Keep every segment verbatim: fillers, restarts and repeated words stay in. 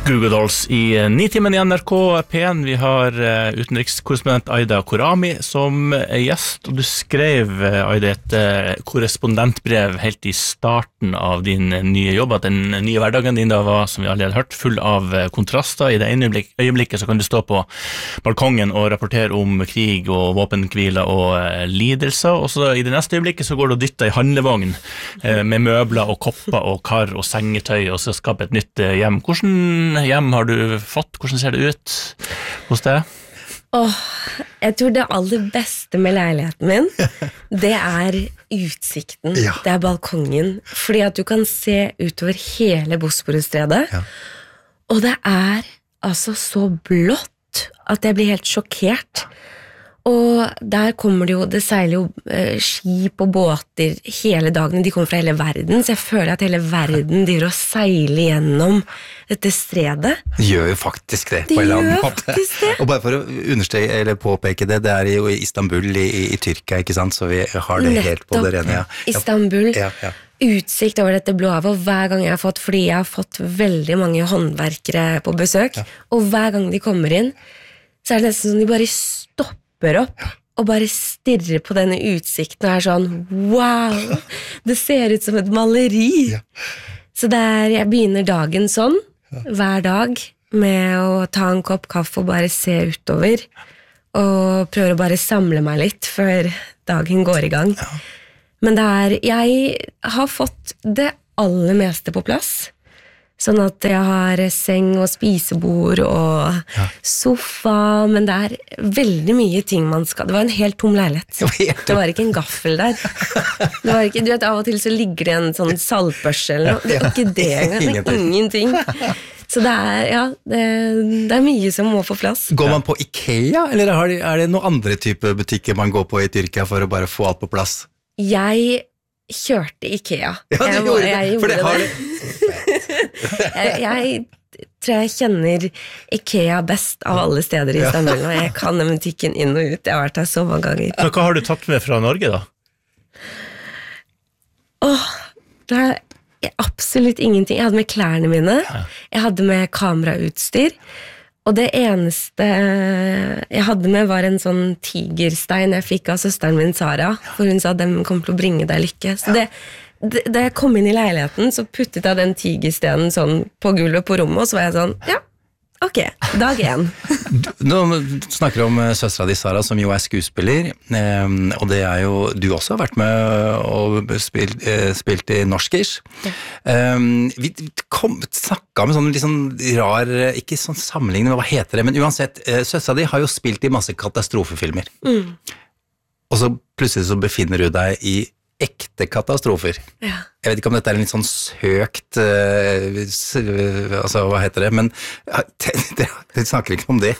Google Dolls i Nitimen i N R K P en. Vi har uh, utenrikskorrespondent Aida Korami som er gjest, og du skrev, uh, Aida, et uh, korrespondentbrev helt i starten av din uh, nye jobb, at den nye hverdagen din da var, som vi allerede har hørt, full av uh, kontraster. I det ene øyeblikk, øyeblikket så kan du stå på balkongen og rapportere om krig og våpenhvile og uh, lidelser, og så i det neste øyeblikket så går du og dytter i handlevogn uh, med møbler og kopper og kar og sengetøy, og så skape et nytt uh, hjem. Hvordan hjem har du fått? Hvordan ser det ut hos deg? Åh, jeg tror det aller beste med leiligheten min, det er utsikten. Ja. Det er balkongen. Fordi at du kan se utover hele Bosporusstredet. Ja. Og det er altså så blått at jeg blir helt sjokkert. Og der kommer det jo, det seiler jo eh, skip og båter hele dagen, de kommer fra hele verden, så jeg føler at hele verden driver og seiler gjennom dette stredet. De gjør jo faktisk det, de på en eller annen måte. Og bare for å understreke, eller påpeke det, det er jo i Istanbul i, i Tyrkia, ikke sant, så vi har det Nettopp. Helt på det rene. Ja. Istanbul, ja, ja. Utsikt over dette blå havet, og hver gang jeg har fått, fordi jeg har fått veldig mange håndverkere på besøk, ja. Og hver gang de kommer inn, så er det nesten sånn de bare stopper opp og bare stirrer på denne utsikten og er sånn, wow, det ser ut som et maleri. Ja. Så der jeg begynner dagen sånn, ja. Hver dag, med å ta en kopp kaffe og bare se utover, og prøver å bare samle meg litt før dagen går i gang. Ja. Men det er, jeg har fått det aller meste på plass. Sånn at jeg har seng og spisebord og ja. Sofa, men det er veldig mye ting man skal. Det var en helt tom leilighet. Det var ikke en gaffel der. Det var ikke, du vet, av og til så ligger det en sånn saltbørse eller noe. Det var ikke det engang. Det er ingenting. Så det er, ja, det, det er mye som må få plass. Går man på IKEA, eller er det noen andre type butikker man går på i Tyrkia for å bare få alt på plass? Jeg kjørte IKEA. Ja, det jeg, gjorde jeg, jeg for det har det. jeg, jeg tror jeg kjenner IKEA best av alle steder i Istanbul, og jeg kan den butikken inn og ut. Jeg har vært her så mange ganger. Men hva har du tatt med fra Norge da? Åh, det er absolutt ingenting. Jeg hadde med klærne mine, jeg hadde med kamerautstyr, og det eneste jeg hadde med var en sånn tigerstein jeg fikk av søsteren min Sara, for hun sa at den kom til å bringe deg lykke. Så det, det, da jeg kom inn i leiligheten, så puttet jeg den tigerstenen sånn på gulvet på rommet, og så var jeg sånn, ja, ok, dag én. Nå snakker du om søstera di Sara, som jo er skuespiller, og det er jo, du også har vært med og spilt, spilt i norskish. Ja. Vi kom, snakket med sånn litt sånn rar, ikke sånn sammenligning, men hva heter det, men uansett, søstera di har jo spilt i masse katastrofefilmer. Mm. Og så plutselig så befinner du deg i ekte katastrofer. Ja. Jeg vet ikke om dette er en litt sånn søkt uh, altså, hva heter det, men det snakker ikke om det.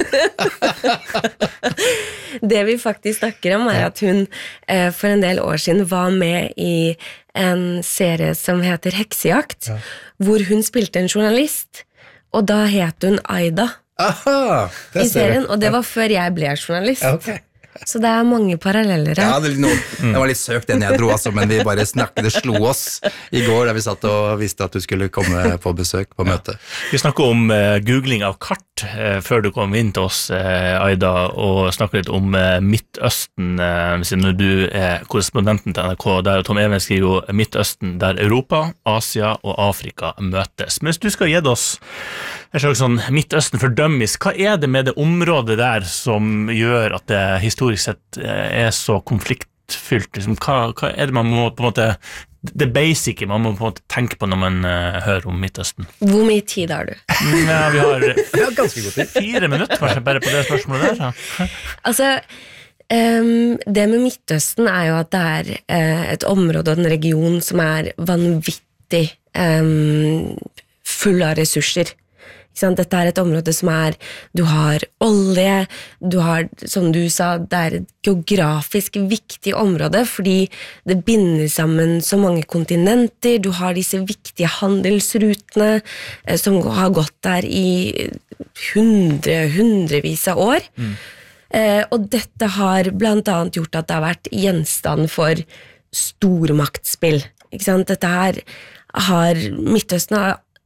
Det vi faktisk snakker om er at hun uh, for en del år siden var med i en serie som heter Heksejakt, ja. Hvor hun spilte en journalist, og da het hun Aida. Aha, i serien, og det var før jeg ble journalist. Ja, okay. Så det er mange paralleller her. Ja, det, noe, det var litt søkt den jeg dro, altså, men vi bare snakket, det slo oss i går da vi satt og visste at du skulle komme på besøk på møte. Ja. Vi snakket om uh, googling av kart uh, før du kom inn til oss, uh, Aida, og snakket litt om uh, Midtøsten, uh, siden du er korrespondenten til N R K, der Tom Even skriver jo Midtøsten, der Europa, Asia og Afrika møtes. Men hvis du skal gi oss en slags sånn Midtøsten fordømmis, hva er det med det området der som gjør at det historisk sett er så konfliktfylt? Liksom, hva, hva er det man må på en måte, det basice man må på en måte tenke på når man uh, hører om Midtøsten? Hvor mye tid har du? Ja, vi har, vi har ganske god tid. Fire minutter kanskje bare på det spørsmålet der. Ja. Altså, um, det med Midtøsten er jo at det er uh, et område og en region som er vanvittig um, full av ressurser. Dette er et område som er, du har olje, du har, som du sa, det er et geografisk viktig område, fordi det binder sammen så mange kontinenter, du har disse viktige handelsrutene eh, som har gått der i hundre, hundrevis av år. Mm. Eh, og dette har blant annet gjort at det har vært gjenstand for stormaktspill. Ikke sant? Dette her har, Midtøsten har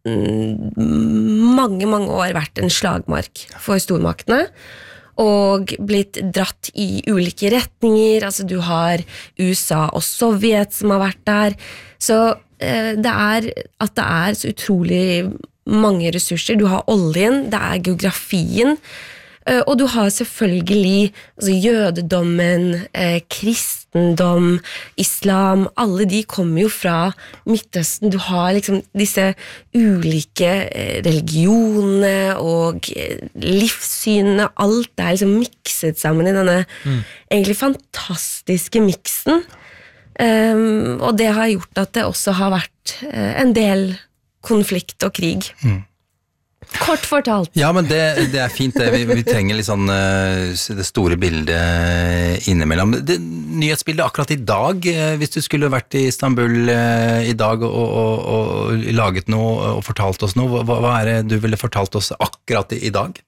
mange, mange år vært en slagmark for stormaktene, og blitt dratt i ulike retninger. Altså du har U S A og Sovjet som har vært der, så eh, det er at det er så utrolig mange ressurser. Du har oljen, det er geografien, eh, og du har selvfølgelig altså, jødedommen, eh, kristendom, islam, alle de kommer jo fra Midtøsten. Du har liksom disse ulike eh, religionene og eh, livssynene, alt er liksom mikset sammen i denne mm. egentlig fantastiske miksen. Um, og det har gjort at det også har vært uh, en del konflikt og krig. Mm. Kort fortalt. Ja, men det, det er fint. Det. Vi, vi trenger litt sånn uh, det store bildet innimellom. Det, nyhetsbildet akkurat i dag, uh, hvis du skulle vært i Istanbul uh, i dag og, og, og laget noe og fortalt oss noe, hva, hva er det du ville fortalt oss akkurat i, i dag?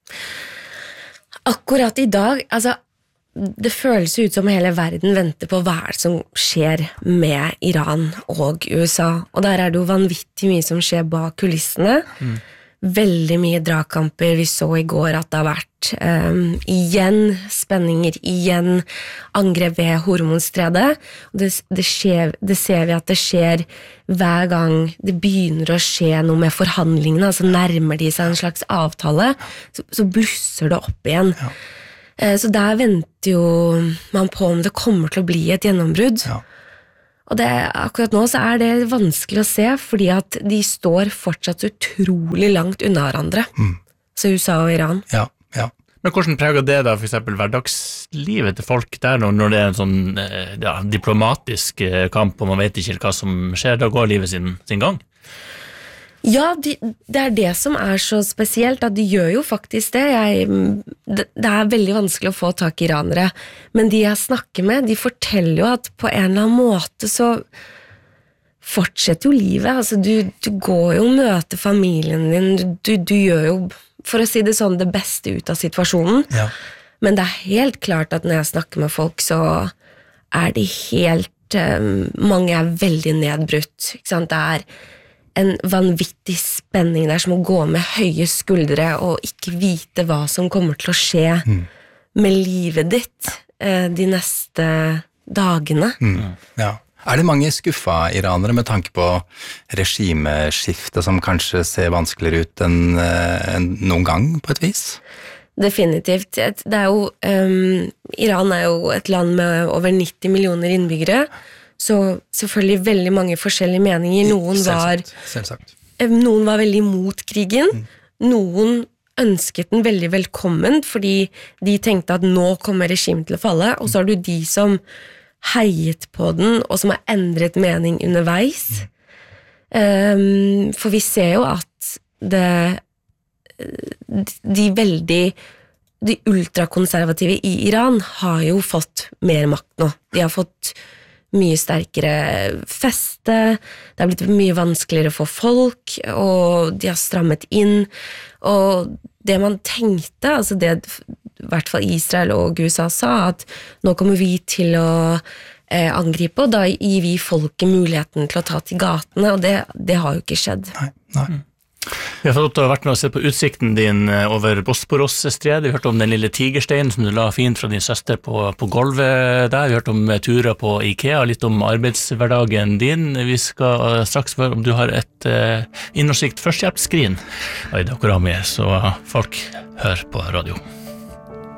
Akkurat i dag, altså det føles ut som hele verden venter på hva er det som skjer med Iran og U S A, og der er det jo vanvittig mye som skjer bak kulissene. Mm. Veldig mye dragkamper. Vi så i går at det har vært um, igjen spenninger, igjen angrep ved Hormonstredet. Det, det, skjer, det ser vi at det skjer hver gang det begynner å skje noe med forhandlingene, altså nærmer de seg en slags avtale, så, så blusser det opp igjen. Ja. Så der venter jo man på om det kommer til å bli et gjennombrudd. Ja. Og det, akkurat nå så er det vanskelig å se, fordi at de står fortsatt utrolig langt unna hverandre. Mm. Så U S A og Iran. Ja, ja. Men hvordan preger det da for eksempel hverdagslivet til folk der når, når det er en sånn ja, diplomatisk kamp og man vet ikke hva som skjer, da går livet sin, sin gang? Ja, de, det er det som er så spesielt, at de gjør jo faktisk det. Jeg, det. Det er veldig vanskelig å få tak i iranere, men de jeg snakker med, de forteller jo at på en eller annen måte så fortsetter jo livet. Altså, du, du går jo og møter familien din, du, du gjør jo, for å si det sånn, det beste ut av situasjonen. Ja. Men det er helt klart at når jeg snakker med folk, så er de helt, um, mange er veldig nedbrutt, ikke sant? Det er en vanvittig spenning der som å gå med høye skuldre og ikke vite hva som kommer til å skje mm. med livet ditt eh, de neste dagene. Mm. Ja. Er det mange skuffa iranere med tanke på regimeskifte som kanskje ser vanskeligere ut enn, enn noen gang på et vis? Definitivt. Det er jo, um, Iran er jo et land med over nitti millioner innbyggere, så selvfølgelig veldig mange forskjellige meninger. Noen var, Selvsagt. Noen var veldig imot krigen, mm. noen ønsket den veldig velkommen, fordi de tenkte at nå kommer regimet til å falle, og så har du de som heiet på den, og som har endret mening underveis. Mm. Um, for vi ser jo at det, de veldig, de ultrakonservative i Iran har jo fått mer makt nå. De har fått mye sterkere feste, det har blitt mye vanskeligere for folk, og de har strammet inn, og det man tenkte, altså det i hvert fall Israel og U S A sa, at nå kommer vi til å eh, angripe, og da gir vi folket muligheten til å ta til gatene, og det, det har jo ikke skjedd. Nei, nei. Mm. Vi har fått vært med å se på utsikten din over Bosporos-stredet. Vi har hørt om den lille tigersteinen som du la fint fra din søster på, på gulvet der. Vi har hørt om turer på IKEA, litt om arbeidshverdagen din. Vi skal straks høre om du har et uh, innholdsrikt førstehjelpsskrin, Aida Khorrami, så folk hører på radio.